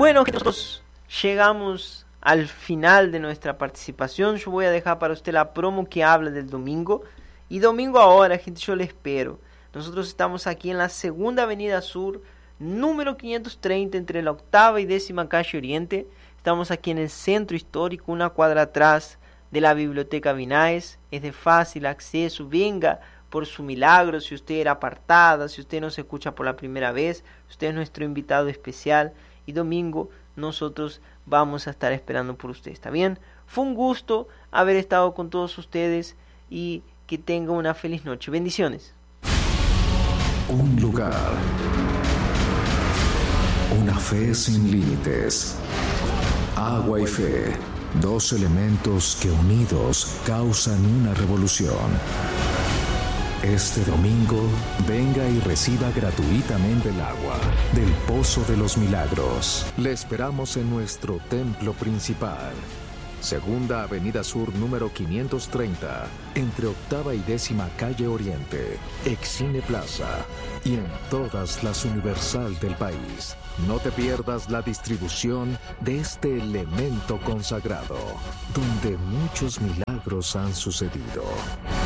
Bueno, nosotros llegamos al final de nuestra participación. Yo voy a dejar para usted la promo que habla del domingo. Y domingo ahora, gente, yo le espero. Nosotros estamos aquí en la segunda avenida sur, número 530, entre la 8ª y 10ª calle Oriente. Estamos aquí en el centro histórico, una cuadra atrás de la Biblioteca Vinaes. Es de fácil acceso. Venga por su milagro. Si usted era apartada, si usted nos escucha por la primera vez, usted es nuestro invitado especial. Y domingo nosotros vamos a estar esperando por usted, ¿está bien? Fue un gusto haber estado con todos ustedes y que tenga una feliz noche. Bendiciones. Un lugar, una fe sin límites, agua y fe, dos elementos que unidos causan una revolución. Este domingo, venga y reciba gratuitamente el agua del Pozo de los Milagros. Le esperamos en nuestro templo principal. Segunda Avenida Sur, número 530, entre 8ª y 10ª calle Oriente, Excine Plaza, y en todas las Universal del país. No te pierdas la distribución de este elemento consagrado, donde muchos milagros han sucedido.